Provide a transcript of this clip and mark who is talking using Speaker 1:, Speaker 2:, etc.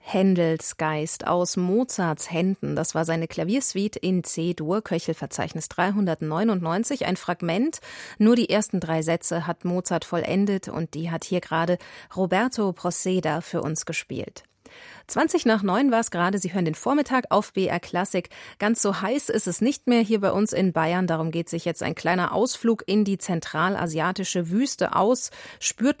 Speaker 1: Händels Geist aus Mozarts Händen. Das war seine Klaviersuite in C-Dur, Köchelverzeichnis 399. Ein Fragment, nur die ersten 3 Sätze hat Mozart vollendet und die hat hier gerade Roberto Proceda für uns gespielt. 8:20 war es gerade. Sie hören den Vormittag auf BR Klassik. Ganz so heiß ist es nicht mehr hier bei uns in Bayern. Darum geht sich jetzt ein kleiner Ausflug in die zentralasiatische Wüste aus. Spürt